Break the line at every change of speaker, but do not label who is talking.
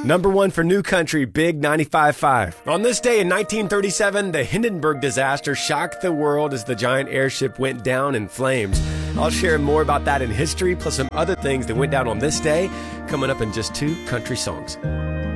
Number one for New Country, Big 95.5. On this day in 1937, the Hindenburg disaster shocked the world as the giant airship went down in flames. I'll share more about that in history, plus some other things that went down on this day, coming up in just 2 country songs.